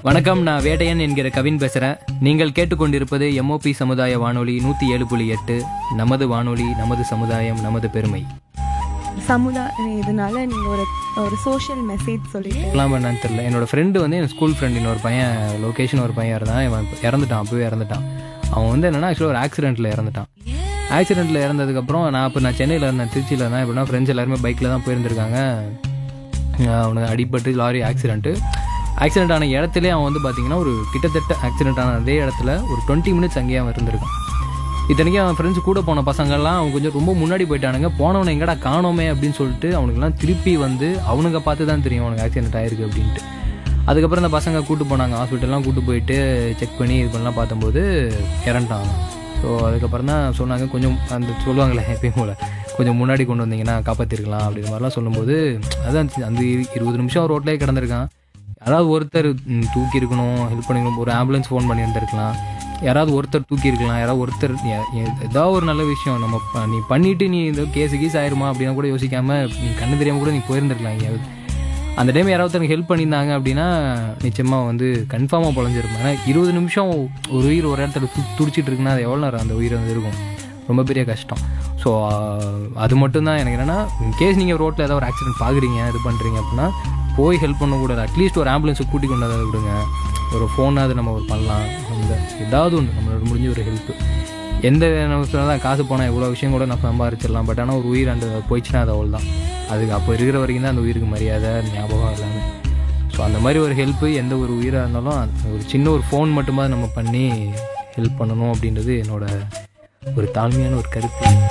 வணக்கம், நான் வேட்டையன் என்கிற கவின் பேசுகிறேன். நீங்கள் கேட்டுக்கொண்டிருப்பது எம்ஓபி சமுதாய வானொலி 107.8. நமது வானொலி, நமது சமுதாயம், நமது பெருமை. இதனால நீங்கள் ஒரு சோஷியல் மெசேஜ் சொல்லிட்டு என்னன்னு தெரியல. என்னோட ஃப்ரெண்டு வந்து என் ஸ்கூல் ஃப்ரெண்டு, இன்னொரு பையன் லொக்கேஷன் ஒரு பையன் இருந்தான். இவன் இறந்துட்டான், அப்பவே இறந்துட்டான். அவன் வந்து என்னன்னா ஆக்சுவலாக ஒரு ஆக்சிடென்ட்டில் இறந்துட்டான். ஆக்சிடென்ட்டில் இறந்ததுக்கப்புறம் நான் சென்னையில் இருந்தேன், திருச்சியில் இருந்தேன். எப்படின்னா ஃப்ரெண்ட்ஸ் எல்லாருமே பைக்கில் தான் போயிருந்துருக்காங்க. அவனுக்கு அடிபட்டு லாரி ஆக்சிடென்ட் ஆன இடத்துல அவன் வந்து பார்த்தீங்கன்னா ஒரு கிட்டத்தட்ட ஆக்சிடென்ட் ஆன அதே இடத்துல ஒரு 20 மினிட்ஸ் அங்கேயே அவன் இருந்திருக்கான். இத்தனைக்கும் அவன் ஃப்ரெண்ட்ஸ் கூட போன பசங்கள்லாம் அவன் கொஞ்சம் ரொம்ப முன்னாடி போயிட்டானுங்க. போனவனை எங்கடா காணோமே அப்படின்னு சொல்லிட்டு அவனுக்குலாம் திருப்பி வந்து அவனுங்க பார்த்து தான் தெரியும் அவனுக்கு ஆக்சிடென்ட் ஆயிருக்கு அப்படின்ட்டு. அதுக்கப்புறம் அந்த பசங்க கூட்டு போனாங்க, ஹாஸ்பிட்டல்லாம் கூட்டு போயிட்டு செக் பண்ணி இது பண்ணலாம் பார்த்தம்போது இறந்துட்டான். ஸோ அதுக்கப்புறம் தான் சொன்னாங்க, கொஞ்சம் அந்த சொல்லுவாங்களே எப்பயும் போல் கொஞ்சம் முன்னாடி கொண்டு வந்தீங்கன்னா காப்பாற்றிருக்கலாம் அப்படின்ற மாதிரிலாம் சொல்லும்போது அதான் அந்த 20 நிமிஷம் ரோட்லேயே கிடந்திருக்கான். யாராவது ஒருத்தர் தூக்கி இருக்கணும், ஹெல்ப் பண்ணிக்கணும். ஒரு ஆம்புலன்ஸ் ஃபோன் பண்ணி இருந்திருக்கலாம், யாராவது ஒருத்தர் தூக்கி இருக்கலாம், யாராவது ஒருத்தர் ஏதாவது ஒரு நல்ல விஷயம் நம்ம நீ பண்ணிவிட்டு நீ இந்த கேஸ் ஆயிருமா அப்படின்னா கூட யோசிக்காமல் நீ கண்ணு தெரியாமல் கூட நீ போயிருந்துருக்கலாம் எங்கேயாவது. அந்த டைம் யாராவது ஹெல்ப் பண்ணியிருந்தாங்க அப்படின்னா நிச்சயமாக வந்து கன்ஃபார்மாக பொழஞ்சிருக்கும். ஏன்னா 20 நிமிஷம் ஒரு உயிர் ஒரு இடத்துல துடிச்சிட்டு இருக்குன்னா அது எவ்வளோ நேரம் அந்த உயிர் வந்து இருக்கும், ரொம்ப பெரிய கஷ்டம். ஸோ அது மட்டும்தான் எனக்கு என்னென்னா, கேஸ் நீங்கள் ரோட்டில் ஏதாவது ஒரு ஆக்சிடென்ட் பார்க்குறீங்க, இது பண்ணுறீங்க அப்படின்னா போய் ஹெல்ப் பண்ணக்கூடாது. அட்லீஸ்ட் ஒரு ஆம்புலன்ஸை கூட்டி கொண்டு வந்தால் விடுங்க, ஒரு ஃபோனாவது நம்ம ஒரு பண்ணலாம். அந்த ஏதாவது ஒன்று நம்மளோட முடிஞ்ச ஒரு ஹெல்ப்பு. எந்த நிமிஷத்தில் தான் காசு போனால் எவ்வளோ விஷயம் கூட நம்ம சம்பாரிச்சிடலாம். பட் ஆனால் ஒரு உயிர் அந்த போயிடுச்சுன்னா அது அவ்வளோ தான். அதுக்கு அப்போ இருக்கிற வரைக்கும் தான் அந்த உயிருக்கு மரியாதை, ஞாபகம் எல்லாமே. ஸோ அந்த மாதிரி ஒரு ஹெல்ப்பு எந்த ஒரு உயிராக இருந்தாலும் ஒரு சின்ன ஒரு ஃபோன் மட்டுமாவது நம்ம பண்ணி ஹெல்ப் பண்ணணும் அப்படின்றது என்னோட ஒரு தாழ்மையான ஒரு கருத்து.